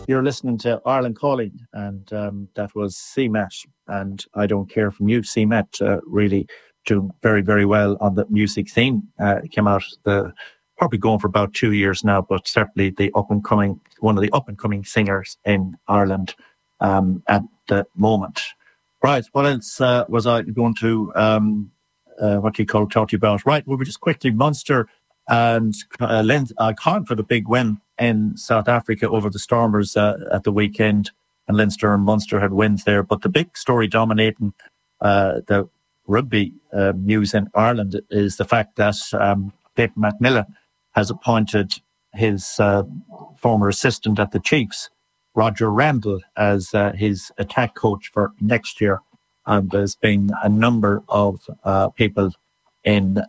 You're listening to Ireland Calling, and that was CMAT, and I Don't Care from You. CMAT really doing very, very well on the music theme. It came out probably going for about 2 years now, but certainly one of the up and coming singers in Ireland at the moment. Right, what else was I going to talk to you about? Right, we were just quickly Munster and Caen for the big win in South Africa over the Stormers at the weekend, and Leinster and Munster had wins there. But the big story dominating the rugby news in Ireland is the fact that Peyton McMillan has appointed his former assistant at the Chiefs, Roger Randall, as his attack coach for next year. And there's been a number of people in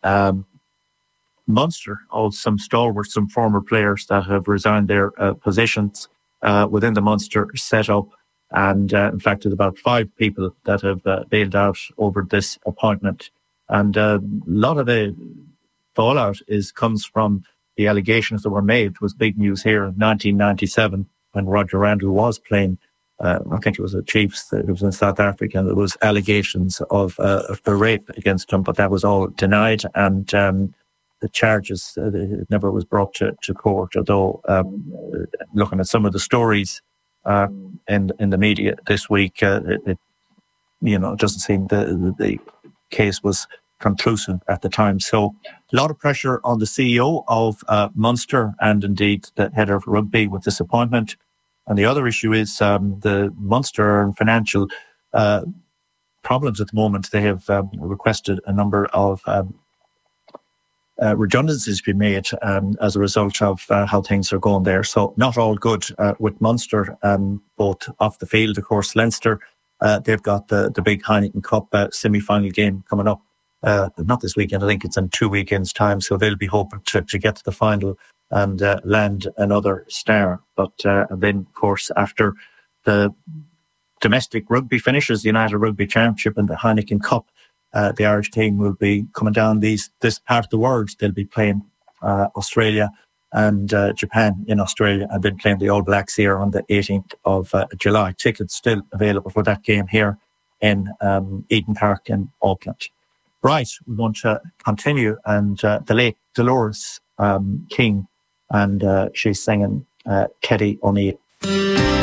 Munster, some stalwarts, some former players that have resigned their positions within the Munster setup. And in fact, there's about 5 people that have bailed out over this appointment. And a lot of the fallout comes from the allegations that were made. It was big news here in 1997 when Roger Randall was playing. I think it was the Chiefs. It was in South Africa. And there was allegations of rape against him, but that was all denied. And the charges, it never was brought to court, although looking at some of the stories in the media this week, it doesn't seem the case was conclusive at the time. So a lot of pressure on the CEO of Munster and indeed the head of rugby with this appointment. And the other issue is the Munster and financial problems at the moment. They have requested a number of redundancies to be made as a result of how things are going there. So not all good with Munster, both off the field. Of course, Leinster, they've got the big Heineken Cup semi-final game coming up. Not this weekend, I think it's in 2 weekends' time. So they'll be hoping to get to the final and land another star. But then, of course, after the domestic rugby finishes, the United Rugby Championship and the Heineken Cup, the Irish team will be coming down this part of the world. They'll be playing Australia and Japan in Australia, and then playing the All Blacks here on the 18th of July. Tickets still available for that game here in Eden Park in Auckland. Right, we want to continue, and the late Dolores King, and she's singing Teddy O'Neill.